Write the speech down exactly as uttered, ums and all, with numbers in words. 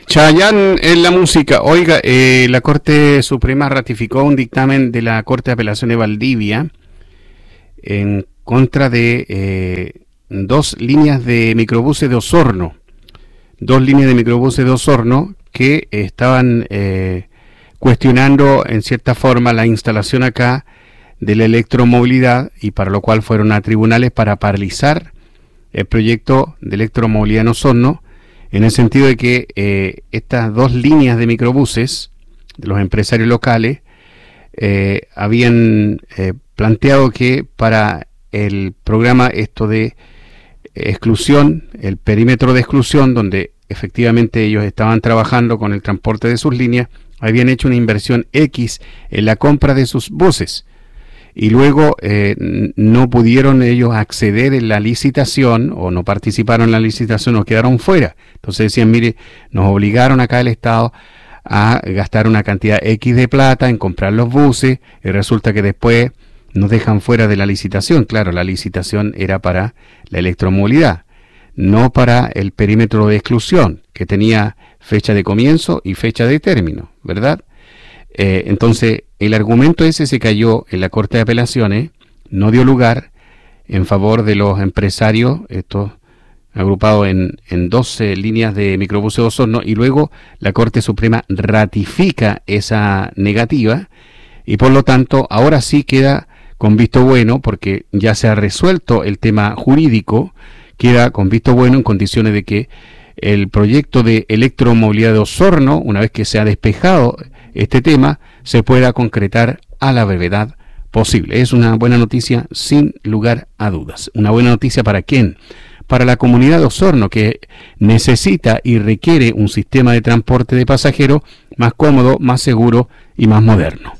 Chayanne en la música. Oiga, eh, la Corte Suprema ratificó un dictamen de la Corte de Apelación de Valdivia en contra de eh, dos líneas de microbuses de Osorno. Dos líneas de microbuses de Osorno que estaban eh, cuestionando en cierta forma la instalación acá de la electromovilidad, y para lo cual fueron a tribunales para paralizar el proyecto de electromovilidad en Osorno, en el sentido de que eh, estas dos líneas de microbuses de los empresarios locales eh, habían eh, planteado que para el programa esto de exclusión, el perímetro de exclusión, donde efectivamente ellos estaban trabajando con el transporte de sus líneas, habían hecho una inversión X en la compra de sus buses, y luego eh, no pudieron ellos acceder en la licitación, o no participaron en la licitación, o quedaron fuera. Entonces decían, mire, nos obligaron acá el Estado a gastar una cantidad X de plata en comprar los buses, y resulta que después nos dejan fuera de la licitación. Claro, la licitación era para la electromovilidad, no para el perímetro de exclusión, que tenía fecha de comienzo y fecha de término, ¿verdad? Eh, entonces, el argumento ese se cayó en la Corte de Apelaciones, no dio lugar en favor de los empresarios, estos agrupados en, en doce líneas de microbuses de Osorno, y luego la Corte Suprema ratifica esa negativa, y por lo tanto ahora sí queda con visto bueno, porque ya se ha resuelto el tema jurídico, queda con visto bueno en condiciones de que el proyecto de electromovilidad de Osorno, una vez que se ha despejado este tema, se pueda concretar a la brevedad posible. Es una buena noticia sin lugar a dudas. Una buena noticia ¿para quién? Para la comunidad de Osorno, que necesita y requiere un sistema de transporte de pasajeros más cómodo, más seguro y más moderno.